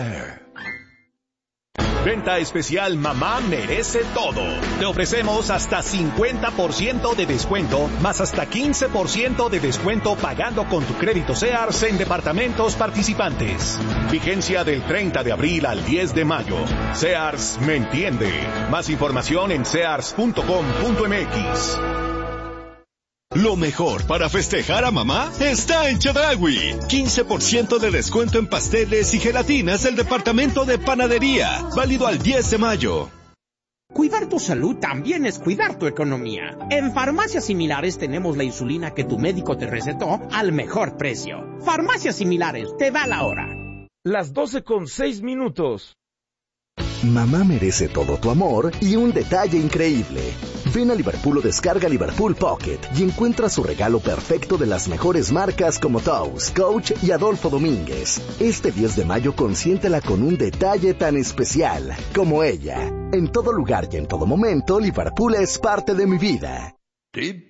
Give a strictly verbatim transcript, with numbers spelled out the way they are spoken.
Venta especial Mamá merece todo. Te ofrecemos hasta cincuenta por ciento de descuento, más hasta quince por ciento de descuento pagando con tu crédito Sears en departamentos participantes. Vigencia del treinta de abril al diez de mayo. Sears me entiende. Más información en sears punto com punto m x. Lo mejor para festejar a mamá está en Chedraui. quince por ciento de descuento en pasteles y gelatinas del departamento de panadería. Válido al diez de mayo. Cuidar tu salud también es cuidar tu economía. En Farmacias Similares tenemos la insulina que tu médico te recetó al mejor precio. Farmacias Similares, te da la hora. Las doce con seis minutos. Mamá merece todo tu amor y un detalle increíble. Ven a Liverpool o descarga Liverpool Pocket y encuentra su regalo perfecto de las mejores marcas como Toast, Coach y Adolfo Domínguez. Este diez de mayo consiéntela con un detalle tan especial como ella. En todo lugar y en todo momento, Liverpool es parte de mi vida. Tip